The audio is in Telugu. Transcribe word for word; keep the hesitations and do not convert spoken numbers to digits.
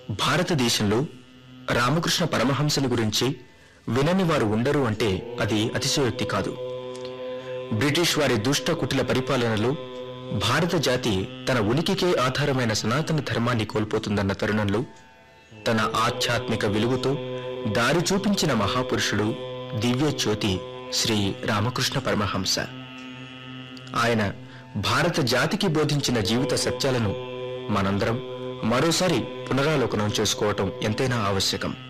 భారతదేశంలో రామకృష్ణ పరమహంసని గురించి వినని వారు ఉండరు అంటే అది అతిశయోక్తి కాదు. బ్రిటిష్ వారి దుష్ట కుటిల పరిపాలనలో భారత జాతి తన ఉనికికే ఆధారమైన సనాతన ధర్మాన్ని కోల్పోతుందన్న తరుణంలో తన ఆధ్యాత్మిక వెలుగుతో దారి చూపించిన మహాపురుషుడు దివ్య జ్యోతి శ్రీ రామకృష్ణ పరమహంస. ఆయన భారత జాతికి బోధించిన జీవిత సత్యాలను మనందరం మరోసారి పునరాలోకనం చేసుకోవటం ఎంతైనా ఆవశ్యకం.